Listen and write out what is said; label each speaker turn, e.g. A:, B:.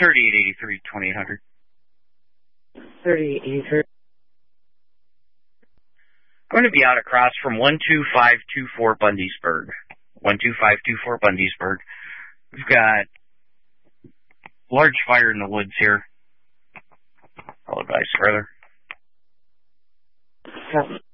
A: 3883, 2800.
B: 3883.
A: I'm going to be out across from 12524 Bundysburg. 12524 Bundysburg. We've got large fire in the woods here. I'll advise further.
B: Yeah.